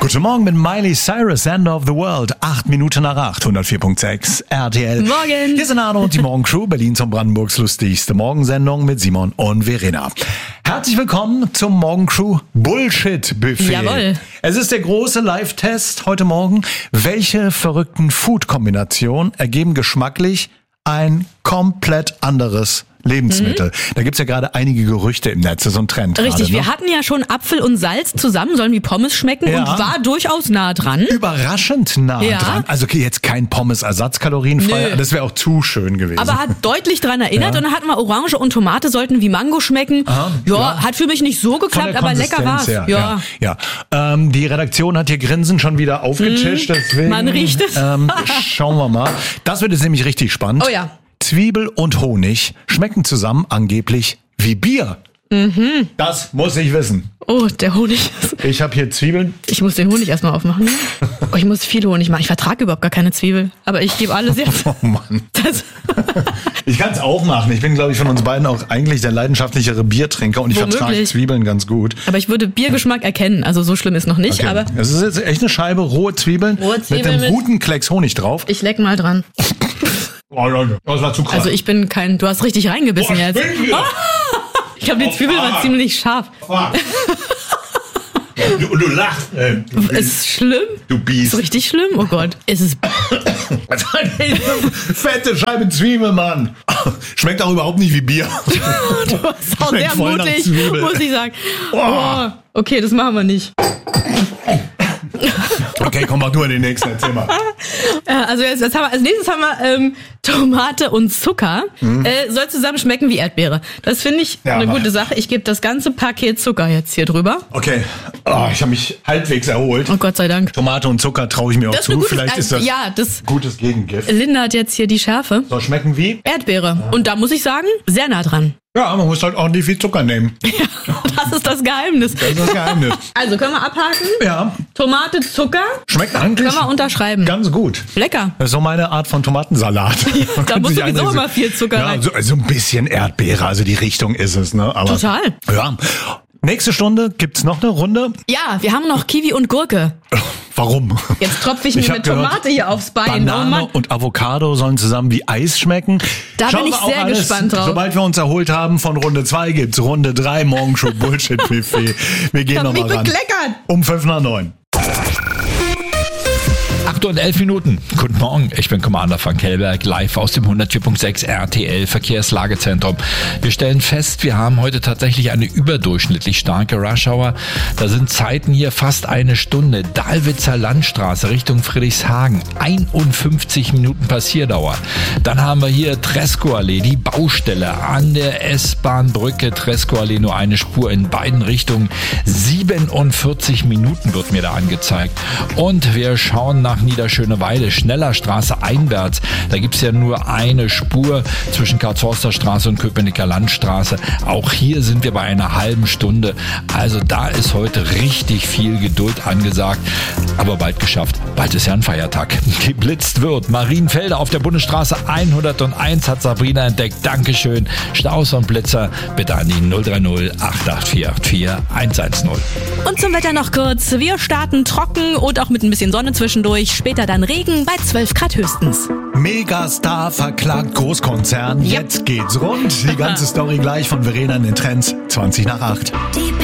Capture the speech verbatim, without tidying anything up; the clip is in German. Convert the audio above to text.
Guten Morgen mit Miley Cyrus, End of the World. Acht Minuten nach acht, hundertvier Komma sechs R T L. Morgen. Hier sind Arno und die Morgencrew, Berlins und Brandenburgs lustigste Morgensendung mit Simon und Verena. Herzlich willkommen zum Morgencrew Bullshit Buffet. Jawohl. Es ist der große Live-Test heute Morgen. Welche verrückten Food-Kombinationen ergeben geschmacklich ein komplett anderes Lebensmittel? Mhm. Da gibt's ja gerade einige Gerüchte im Netz, so ein Trend. Richtig, gerade, ne? wir hatten ja schon Apfel und Salz zusammen, sollen wie Pommes schmecken Ja. und war durchaus nah dran. Überraschend nah Ja. dran. Also okay, jetzt kein Pommes-Ersatz kalorienfrei, Nö. das wäre auch zu schön gewesen. Aber hat deutlich dran erinnert Ja. und dann hatten wir Orange und Tomate sollten wie Mango schmecken. Aha, ja, ja. hat für mich nicht so Von geklappt, der aber lecker war's. Konsistenz her, Ja. ja. ja. Ähm, die Redaktion hat hier Grinsen schon wieder aufgetischt, deswegen. Man riecht es. Ähm, schauen wir mal. Das wird jetzt nämlich richtig spannend. Oh ja. Zwiebel und Honig schmecken zusammen angeblich wie Bier. Mhm. Das muss ich wissen. Oh, der Honig. Ich habe hier Zwiebeln. Ich muss den Honig erstmal aufmachen. Oh, ich muss viel Honig machen. Ich vertrage überhaupt gar keine Zwiebel. Aber ich gebe alles jetzt. Oh Mann. Das Ich kann es auch machen. Ich bin, glaube ich, von uns beiden auch eigentlich der leidenschaftlichere Biertrinker und ich Womöglich. vertrage Zwiebeln ganz gut. aber ich würde Biergeschmack erkennen. Also so schlimm ist noch nicht. Okay. Aber Es ist jetzt echt eine Scheibe rohe Zwiebeln, Rohe mit Zwiebeln einem mit- guten Klecks Honig drauf. ich leck mal dran. Oh Leute, das war zu krass. Also ich bin kein... Du hast richtig reingebissen Boah, jetzt. spinn wieder. Ich glaube, die Oh, Zwiebel war fuck. ziemlich scharf. Fuck. Du, du lachst. Äh, du, Ist es schlimm? du Ist Biest. es richtig schlimm? Oh Gott. Ist es... Also, eine fette Scheibe Zwiebel, Mann. Schmeckt auch überhaupt nicht wie Bier. Du warst auch Schmeckt sehr voll nach mutig, Zwiebel. muss ich sagen. Oh. Oh, okay, das machen wir nicht. Okay, komm, mach du in den nächsten. Erzähl mal. Ja, also jetzt, jetzt haben wir, als nächstes haben wir ähm, Tomate und Zucker. Äh, soll zusammen schmecken wie Erdbeere. Das finde ich Ja, eine mach. gute Sache. Ich gebe das ganze Paket Zucker jetzt hier drüber. Okay. Oh, ich habe mich halbwegs erholt. Oh Gott sei Dank. Tomate und Zucker traue ich mir auch Das ist zu. eine gute, Vielleicht ist das ja, das gutes Gegengift. lindert jetzt hier die Schärfe. Soll schmecken wie? Erdbeere. Und da muss ich sagen, sehr nah dran. Ja, man muss halt ordentlich viel Zucker nehmen. Das ist das Geheimnis. Das ist das Geheimnis. Also können wir abhaken. Ja, Tomate, Zucker. schmeckt eigentlich Können wir unterschreiben. ganz gut. Lecker. Das ist so meine Art von Tomatensalat. Man Da kann muss sich sowieso einreden- immer viel Zucker ja, rein. so, so ein bisschen Erdbeere, also die Richtung ist es, ne? Aber, Total. Ja. Nächste Stunde gibt's noch eine Runde. Ja, wir haben noch Kiwi und Gurke. Warum? Jetzt tropfe ich mir Ich hab mit gehört, Tomate hier aufs Bein. Oh Banane Mann. und Avocado sollen zusammen wie Eis schmecken. Da Schauen bin ich wir auch sehr alles, gespannt drauf. Sobald wir uns erholt haben von Runde zwei gibt's Runde drei Morgenshow Bullshit Buffet. Wir gehen Ich hab nochmal mich ran. bekleckert. Um fünf nach neun. acht und elf Minuten. Guten Morgen, ich bin Commander Frank Hellberg, live aus dem hundertvier Komma sechs R T L Verkehrslagezentrum. Wir stellen fest, wir haben heute tatsächlich eine überdurchschnittlich starke Rush-Hour. Da sind Zeiten hier fast eine Stunde. Dahlwitzer Landstraße Richtung Friedrichshagen, einundfünfzig Minuten Passierdauer. Dann haben wir hier Tresco-Allee, die Baustelle an der S-Bahn-Brücke. Tresco-Allee nur eine Spur in beiden Richtungen. siebenundvierzig Minuten wird mir da angezeigt. Und wir schauen nach Niederschöneweide, Schnellerstraße einwärts. Da gibt's ja nur eine Spur zwischen Karlshorster Straße und Köpenicker Landstraße. Auch hier sind wir bei einer halben Stunde. Also da ist heute richtig viel Geduld angesagt. Aber bald geschafft. Bald ist ja ein Feiertag. Geblitzt wird. Marienfelde auf der Bundesstraße hunderteins hat Sabrina entdeckt. Dankeschön. Staus und Blitzer bitte an die null drei null acht acht vier acht vier eins eins null. Und zum Wetter noch kurz. Wir starten trocken und auch mit ein bisschen Sonne zwischendurch. Später dann Regen bei zwölf Grad höchstens. Megastar verklagt Großkonzern. Ja. Jetzt geht's rund. Die ganze Story gleich von Verena in den Trends. zwanzig nach acht. Deep